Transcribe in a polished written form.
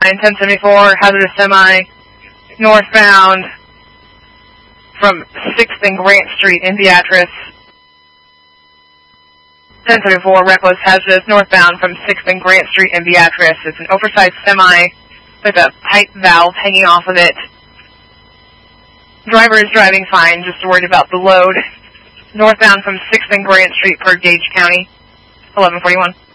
1074, hazardous semi, northbound from 6th and Grant Street in Beatrice. 1074, reckless hazardous, northbound from 6th and Grant Street in Beatrice. It's an oversized semi with a pipe valve hanging off of it. Driver is driving fine, just worried about the load. Northbound from 6th and Grant Street per Gage County. 1141.